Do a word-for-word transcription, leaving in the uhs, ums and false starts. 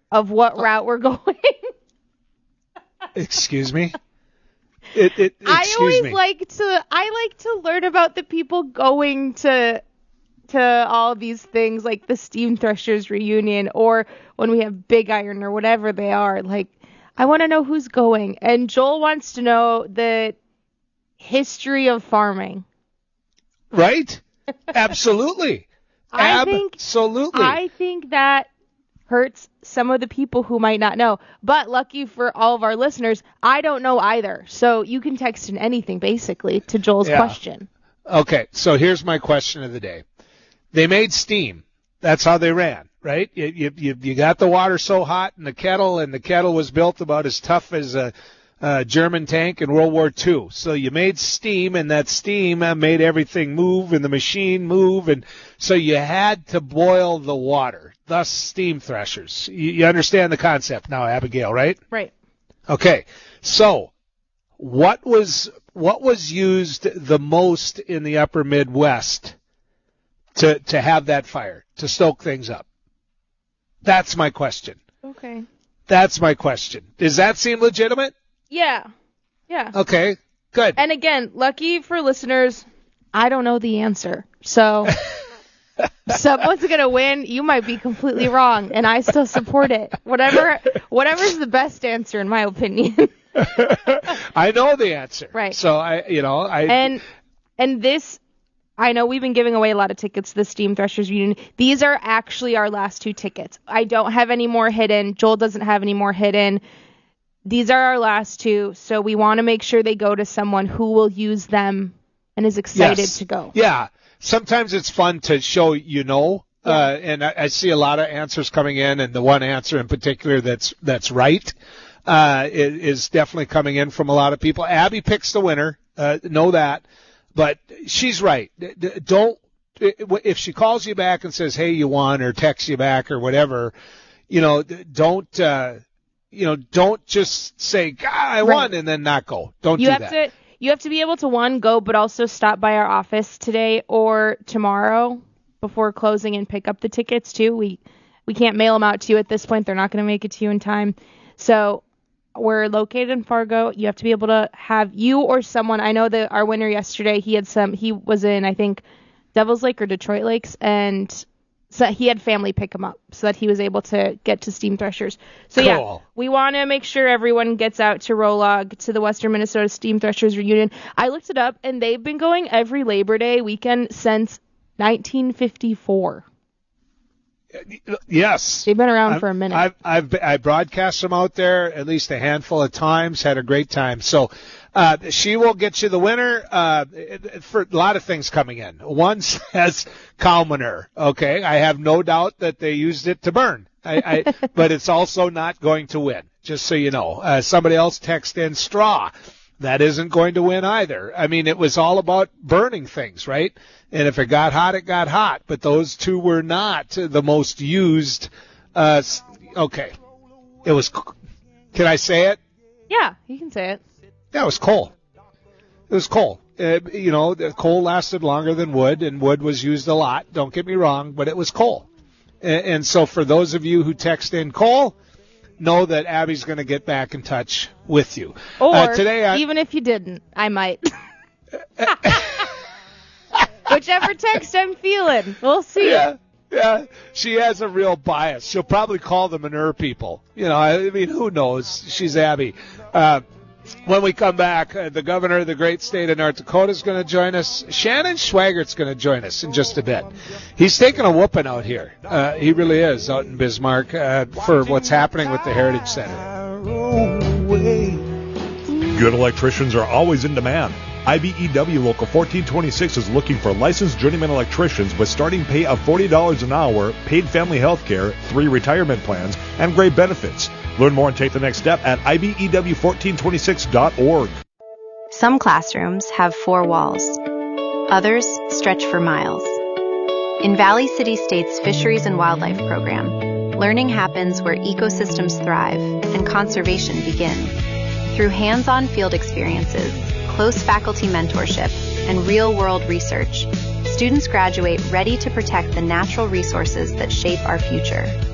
of what route we're going. Excuse me? It, it, I excuse always me. like to I like to learn about the people going to to all these things like the Steam Threshers reunion or when we have Big Iron or whatever they are. Like, I want to know who's going. And Joel wants to know the history of farming. Right? Absolutely. I think, Absolutely. I think that hurts some of the people who might not know. But lucky for all of our listeners, I don't know either. So you can text in anything, basically, to Joel's Yeah. question. Okay, so here's my question of the day. They made steam. That's how they ran, right? You, you, you, you got the water so hot in the kettle, and the kettle was built about as tough as a, a German tank in World War Two. So you made steam, and that steam uh, made everything move, and the machine move, and so you had to boil the water. Thus, steam threshers. You, you understand the concept now, Abigail, right? Right. Okay, so what was what was used the most in the upper Midwest to to have that fire, to stoke things up? That's my question. Okay. That's my question. Does that seem legitimate? Yeah. Yeah. Okay, good. And again, lucky for listeners, I don't know the answer. So someone's going to win. You might be completely wrong, and I still support it. Whatever, whatever's the best answer, in my opinion. I know the answer. Right. So I, you know, I And and this, I know we've been giving away a lot of tickets to the Steam Threshers reunion. These are actually our last two tickets. I don't have any more hidden. Joel doesn't have any more hidden. These are our last two, so we want to make sure they go to someone who will use them and is excited yes. to go. Yeah. Sometimes it's fun to show you know, Yeah. uh, and I, I see a lot of answers coming in, and the one answer in particular that's that's right uh, is, is definitely coming in from a lot of people. Abby picks the winner, uh, know that, but she's right. D- d- Don't if she calls you back and says, "Hey, you won," or texts you back or whatever, you know, d- don't uh, you know, don't just say, "God, I Right. won," and then not go. Don't You do have that. to you have to be able to one go, but also stop by our office today or tomorrow before closing and pick up the tickets too. We we can't mail them out to you at this point. They're not going to make it to you in time. So we're located in Fargo. You have to be able to have you or someone. I know that our winner yesterday, he had some. He was in I think Devil's Lake or Detroit Lakes, and so he had family pick him up so that he was able to get to Steam Threshers. So yeah, Cool. we want to make sure everyone gets out to Rolog, to the Western Minnesota Steam Threshers reunion. I looked it up, and they've been going every Labor Day weekend since nineteen fifty-four. Yes. They've been around I'm- for a minute. I've, I've, I broadcast them out there at least a handful of times, had a great time. So, uh, she will get you the winner, uh, for a lot of things coming in. One says cow manure. Okay. I have no doubt that they used it to burn. I, I but it's also not going to win, just so you know. Uh, somebody else texted in straw. That isn't going to win either. I mean, it was all about burning things, right? And if it got hot, it got hot. But those two were not the most used. Uh, okay. It was, can I say it? Yeah, you can say it. Yeah, it was coal. It was coal. Uh, you know, the coal lasted longer than wood, and wood was used a lot. Don't get me wrong, but it was coal. And, and so for those of you who text in coal, know that Abby's going to get back in touch with you. Or uh, today I, even if you didn't, I might. Whichever text I'm feeling. We'll see. Yeah, yeah. She has a real bias. She'll probably call the manure people. You know, I mean, who knows? She's Abby. Uh, when we come back, uh, the governor of the great state of North Dakota is going to join us. Shannon Schwagert's going to join us in just a bit. He's taking a whooping out here. Uh, he really is out in Bismarck uh, for what's happening with the Heritage Center. Good electricians are always in demand. I B E W Local fourteen twenty-six is looking for licensed journeyman electricians with starting pay of forty dollars an hour, paid family health care, three retirement plans, and great benefits. Learn more and take the next step at I B E W fourteen twenty-six dot org. Some classrooms have four walls. Others stretch for miles. In Valley City State's Fisheries and Wildlife Program, learning happens where ecosystems thrive and conservation begin. Through hands-on field experiences, close faculty mentorship, and real-world research, students graduate ready to protect the natural resources that shape our future.